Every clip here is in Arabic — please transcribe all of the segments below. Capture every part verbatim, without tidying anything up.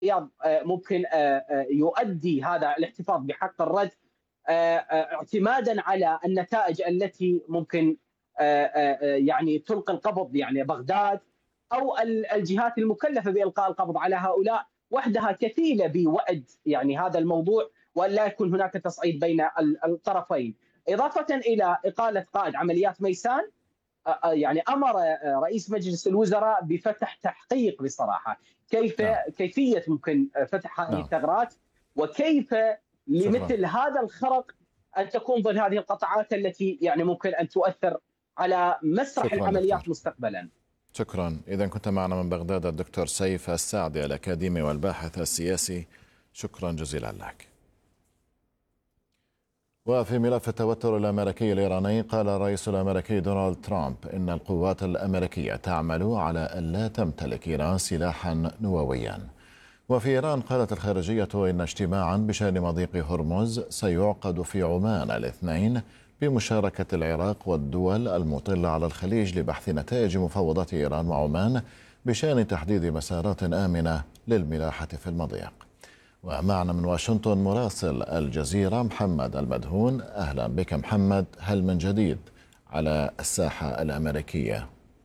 الرياض ممكن يؤدي هذا الاحتفاظ بحق الرد اعتمادا على النتائج التي ممكن يعني تلقي القبض، يعني بغداد او الجهات المكلفه بالقاء القبض على هؤلاء وحدها كفيله بوأد يعني هذا الموضوع، وان لا يكون هناك تصعيد بين الطرفين. اضافه الى اقاله قائد عمليات ميسان، يعني امر رئيس مجلس الوزراء بفتح تحقيق بصراحه كيف نعم. كيفيه ممكن فتح هذه نعم. الثغرات، وكيف شكرا. لمثل هذا الخرق ان تكون ضمن هذه القطاعات التي يعني ممكن ان تؤثر على مسرح شكرا دكتور. العمليات مستقبلا. شكرا. إذا كنت معنا من بغداد الدكتور سيف السعدي الأكاديمي والباحث السياسي، شكرا جزيلا لك. وفي ملف التوتر الأمريكي الإيراني، قال الرئيس الأمريكي دونالد ترامب إن القوات الأمريكية تعمل على أن لا تمتلك إيران سلاحا نوويا. وفي إيران قالت الخارجية إن اجتماعا بشأن مضيق هرمز سيعقد في عمان الاثنين بمشاركة العراق والدول المطلة على الخليج لبحث نتائج مفاوضات إيران وعمان بشأن تحديد مسارات آمنة للملاحة في المضيق. ومعنا من واشنطن مراسل الجزيرة محمد المدهون. أهلا بك محمد، هل من جديد على الساحة الأمريكية؟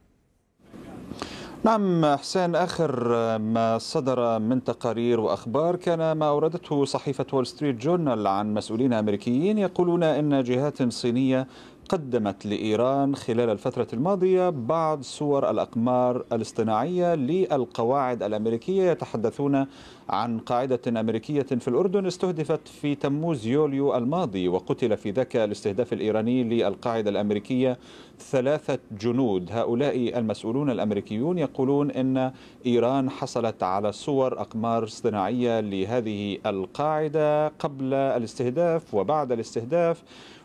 نعم حسين، آخر ما صدر من تقارير وأخبار كان ما أوردته صحيفة وول ستريت جورنال عن مسؤولين أمريكيين يقولون إن جهات صينية قدمت لإيران خلال الفترة الماضية بعض صور الأقمار الاصطناعية للقواعد الأمريكية. يتحدثون عن قاعدة أمريكية في الأردن استهدفت في تموز يوليو الماضي، وقتل في ذاك الاستهداف الإيراني للقاعدة الأمريكية ثلاثة جنود. هؤلاء المسؤولون الأمريكيون يقولون إن إيران حصلت على صور أقمار اصطناعية لهذه القاعدة قبل الاستهداف وبعد الاستهداف،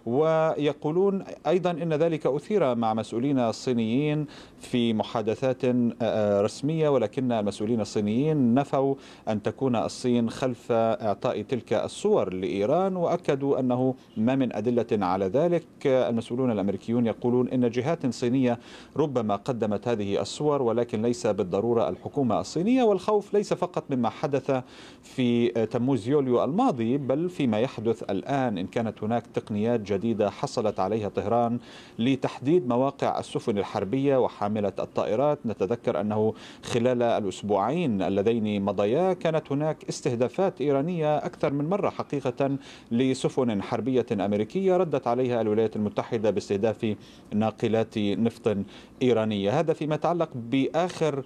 ويقولون أيضا إن ذلك أثير مع مسؤولين صينيين في محادثات رسمية، ولكن المسؤولين الصينيين نفوا أن تكون الصين خلف إعطاء تلك الصور لإيران، وأكدوا أنه ما من أدلة على ذلك. المسؤولون الأمريكيون يقولون إن جهات صينية ربما قدمت هذه الصور، ولكن ليس بالضرورة الحكومة الصينية. والخوف ليس فقط مما حدث في تموز يوليو الماضي، بل فيما يحدث الآن، إن كانت هناك تقنيات جديدة حصلت عليها طهران لتحديد مواقع السفن الحربية وحاملة الطائرات. نتذكر أنه خلال الأسبوعين اللذين مضيا كانت هناك استهدافات إيرانية أكثر من مرة حقيقة لسفن حربية أمريكية ردت عليها الولايات المتحدة باستهداف ناقلات نفط إيرانية. هذا فيما يتعلق بآخر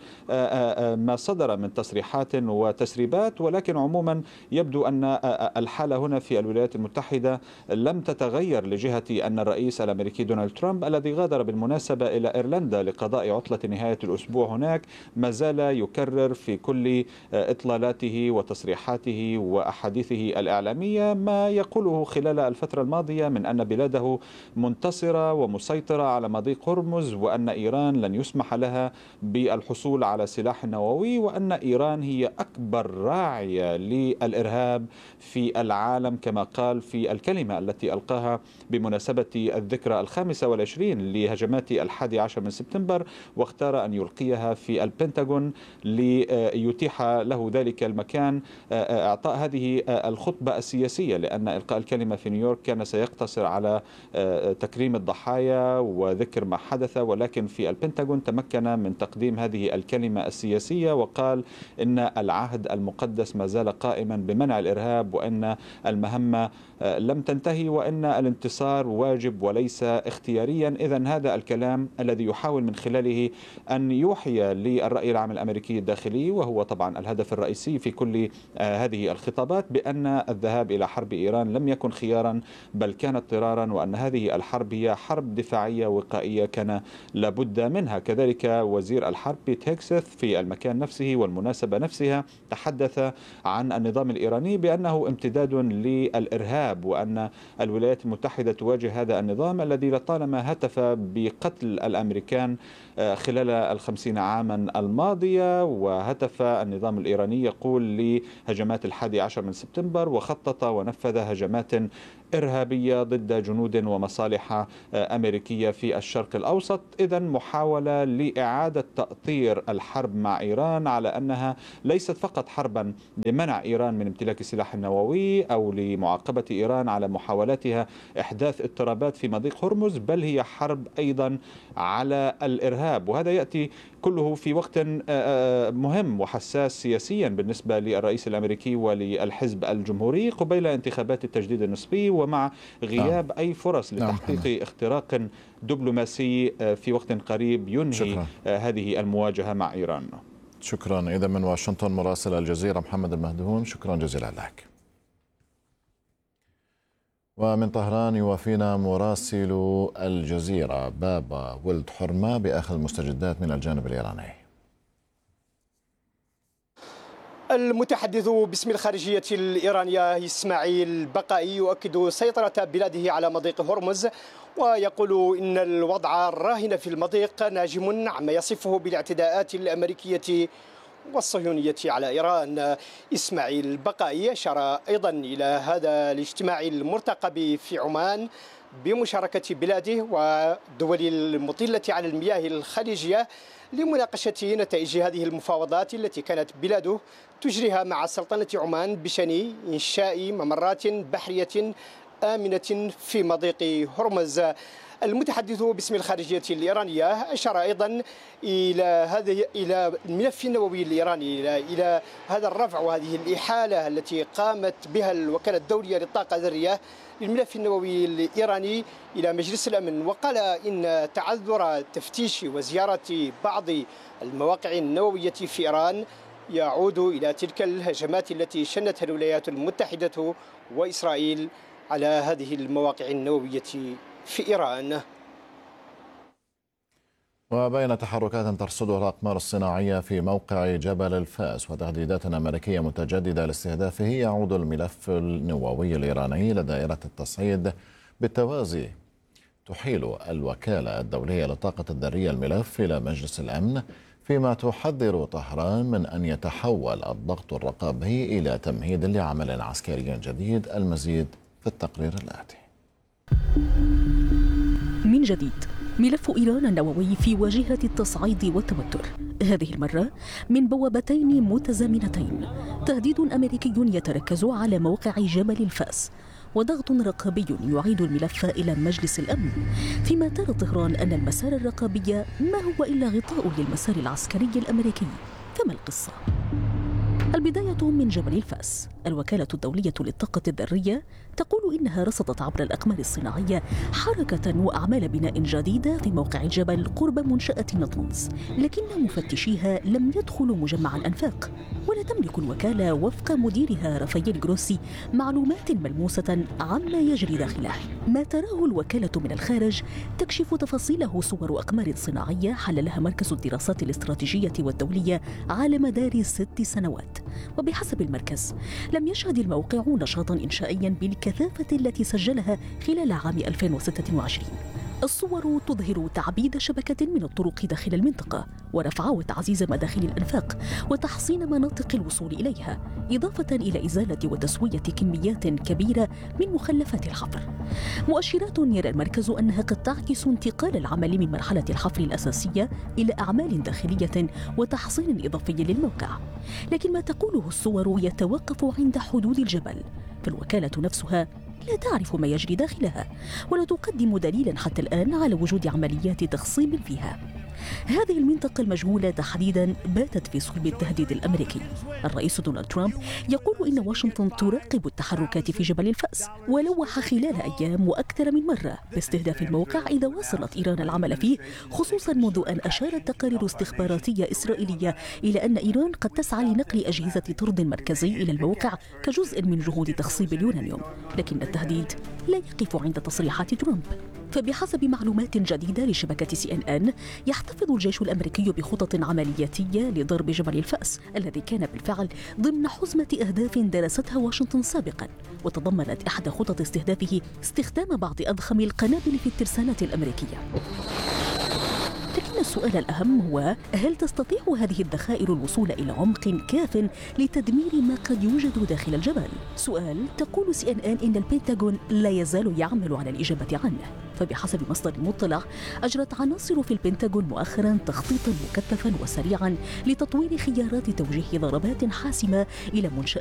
ما صدر من تصريحات وتسريبات، ولكن عموما يبدو أن الحالة هنا في الولايات المتحدة لم تتغير لجهة أن الرئيس الأمريكي دونالد ترامب الذي غادر بالمناسبة إلى إيرلندا لقضاء عطلة نهاية الأسبوع هناك ما زال يكرر في كل إطلالاته وتصريحاته وأحاديثه الإعلامية ما يقوله خلال الفترة الماضية من أن بلاده منتصرة ومسيطرة على مضيق هرمز، وأن إيران لن يسمح لها بالحصول على سلاح نووي، وأن إيران هي أكبر راعية للإرهاب في العالم، كما قال في الكلمة التي ألقاها بمناسبة الذكرى الخامسة والعشرين لهجمات الحادي عشر من سبتمبر، واختار أن يلقيها في البنتاغون ليتيح له ذلك المكان إعطاء هذه الخطبة السياسية، لأن إلقاء الكلمة في نيويورك كان سيقتصر على تكريم الضحايا وذكر ما حدث، ولكن في البنتاغون تمكن من تقديم هذه الكلمة السياسية، وقال إن العهد المقدس ما زال قائما بمنع الإرهاب، وأن المهمة لم تنتهي، وأن الانتصار واجب وليس اختياريا. إذن هذا الكلام الذي يحاول من خلاله أن يوحي للرأي العام الأمريكي الداخلي، وهو طبعا الهدف الرئيسي في كل هذه الخطابات، بأن الذهاب إلى حرب إيران لم يكن خيارا بل كان اضطرارا، وأن هذه الحرب هي حرب دفاعية وقائية كان لابد منها. كذلك وزير الحرب بيت هيكسث في المكان نفسه والمناسبة نفسها تحدث عن النظام الإيراني بأنه امتداد للإرهاب، وأن الولايات المتحدة المتحدة تواجه هذا النظام الذي لطالما هتف بقتل الأمريكان خلال الخمسين عاما الماضية، وهتف النظام الإيراني يقول لهجمات الحادي عشر من سبتمبر، وخطط ونفذ هجمات إرهابية ضد جنود ومصالح أمريكية في الشرق الأوسط. إذن محاولة لإعادة تأطير الحرب مع إيران على أنها ليست فقط حربا لمنع إيران من امتلاك السلاح النووي أو لمعاقبة إيران على محاولاتها إحداث اضطرابات في مضيق هرمز، بل هي حرب أيضا على الإرهاب. وهذا يأتي كله في وقت مهم وحساس سياسيا بالنسبة للرئيس الأمريكي وللحزب الجمهوري قبيل انتخابات التجديد النسبي، ومع غياب نعم. أي فرص لتحقيق نعم. اختراق دبلوماسي في وقت قريب ينهي شكرا. هذه المواجهة مع إيران. شكرا. إذا من واشنطن مراسل الجزيرة محمد المهدون، شكرا جزيلا لك. ومن طهران يوافينا مراسل الجزيرة بابا ولد حرمة بآخر المستجدات من الجانب الإيراني. المتحدث باسم الخارجية الإيرانية إسماعيل بقائي يؤكد سيطرة بلاده على مضيق هرمز، ويقول إن الوضع الراهن في المضيق ناجم عما يصفه بالاعتداءات الأمريكية والصهيونية على إيران. إسماعيل بقائي أشار أيضا إلى هذا الاجتماع المرتقب في عمان بمشاركة بلاده والدول المطلة على المياه الخليجية لمناقشة نتائج هذه المفاوضات التي كانت بلاده تجريها مع سلطنة عمان بشأن إنشاء ممرات بحرية آمنة في مضيق هرمز. المتحدث باسم الخارجية الإيرانية أشار أيضا إلى هذه إلى الملف النووي الإيراني، إلى إلى هذا الرفع وهذه الإحالة التي قامت بها الوكالة الدولية للطاقة الذرية للملف النووي الإيراني إلى مجلس الأمن، وقال إن تعذر تفتيش وزيارة بعض المواقع النووية في إيران يعود إلى تلك الهجمات التي شنتها الولايات المتحدة وإسرائيل على هذه المواقع النووية في إيران. وبين تحركات ترصدها الأقمار الصناعية في موقع جبل الفاس وتهديدات أمريكية متجددة لاستهدافه، يعود الملف النووي الإيراني إلى دائرة التصعيد. بالتوازي تحيل الوكالة الدولية للطاقة الذرية الملف إلى مجلس الأمن، فيما تحذر طهران من أن يتحول الضغط الرقابي إلى تمهيد لعمل عسكري جديد. المزيد في التقرير الآتي. من جديد ملف إيران النووي في واجهة التصعيد والتوتر، هذه المرة من بوابتين متزامنتين: تهديد أمريكي يتركز على موقع جبل الفاس، وضغط رقابي يعيد الملف إلى مجلس الأمن، فيما ترى طهران أن المسار الرقابي ما هو إلا غطاء للمسار العسكري الأمريكي. فما القصة؟ البداية من جبل الفاس. الوكالة الدولية للطاقة الذرية تقول إنها رصدت عبر الأقمار الصناعية حركة وأعمال بناء جديدة في موقع الجبل قرب منشأة نطنز، لكن مفتشيها لم يدخلوا مجمع الأنفاق، ولا تملك الوكالة وفق مديرها رافائيل جروسي معلومات ملموسة عما يجري داخله. ما تراه الوكالة من الخارج تكشف تفاصيله صور أقمار صناعية حللها مركز الدراسات الاستراتيجية والدولية على مدار ست سنوات. وبحسب المركز لم يشهد الموقع نشاطا إنشائيا بالكثافة التي سجلها خلال عام ألفين وستة وعشرين. الصور تظهر تعبيد شبكة من الطرق داخل المنطقة، ورفع وتعزيز مداخل الأنفاق، وتحصين مناطق الوصول إليها، إضافة إلى إزالة وتسوية كميات كبيرة من مخلفات الحفر. مؤشرات يرى المركز أنها قد تعكس انتقال العمل من مرحلة الحفر الأساسية إلى أعمال داخلية وتحصين إضافي للموقع. لكن ما تقوله الصور يتوقف عند حدود الجبل، فالوكالة نفسها لا تعرف ما يجري داخلها، ولا تقدم دليلا حتى الآن على وجود عمليات تخصيب فيها. هذه المنطقة المجهولة تحديدا باتت في صلب التهديد الأمريكي. الرئيس دونالد ترامب يقول إن واشنطن تراقب التحركات في جبل الفاس، ولوح خلال أيام وأكثر من مرة باستهداف الموقع إذا واصلت إيران العمل فيه، خصوصا منذ أن أشارت تقارير استخباراتية إسرائيلية إلى أن إيران قد تسعى لنقل أجهزة طرد مركزي إلى الموقع كجزء من جهود تخصيب اليورانيوم. لكن التهديد لا يقف عند تصريحات ترامب، فبحسب معلومات جديدة لشبكة سي إن إن يحتفظ الجيش الأمريكي بخطط عملياتية لضرب جبل الفأس الذي كان بالفعل ضمن حزمة أهداف درستها واشنطن سابقا، وتضمنت إحدى خطط استهدافه استخدام بعض أضخم القنابل في الترسانة الأمريكية. لكن السؤال الأهم هو هل تستطيع هذه الذخائر الوصول إلى عمق كاف لتدمير ما قد يوجد داخل الجبل؟ سؤال تقول سي إن إن إن البنتاغون لا يزال يعمل على الإجابة عنه، فبحسب مصدر مطلع أجرت عناصر في البنتاغون مؤخرا تخطيطا مكثفا وسريعا لتطوير خيارات توجيه ضربات حاسمة إلى منشآت